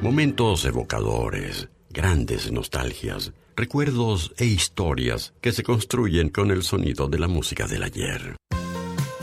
Momentos evocadores, grandes nostalgias, recuerdos e historias que se construyen con el sonido de la música del ayer.